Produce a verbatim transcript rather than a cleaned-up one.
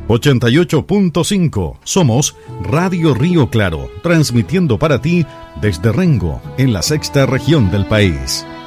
ochenta y ocho punto cinco. Somos Radio Río Claro, transmitiendo para ti desde Rengo, en la sexta región del país.